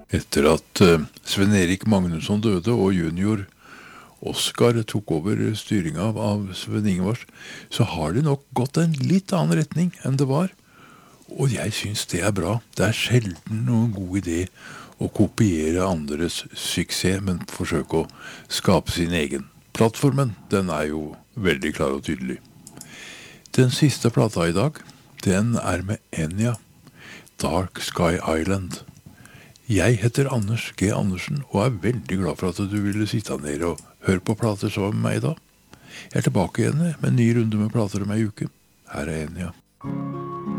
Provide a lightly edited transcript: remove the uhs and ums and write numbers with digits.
Etter at Sven-Erik Magnusson døde og junior Oskar tok over styringa av Sven Ingvars, så har det nok gått en litt annen retning enn det var. Og jeg synes det er bra. Det er sjelden noen god idé å kopiere andres suksess, men forsøke å skape sin egen. Plattformen, den er jo veldig klar og tydelig. Den siste plata i dag, den er med Enya, Dark Sky Island. Jeg heter Anders G. Andersen, og er veldig glad for at du ville sitte ned og høre på plater sammen med meg da. Jeg er tilbake igjen med en ny runde med plater om ei uke. Her er Enya.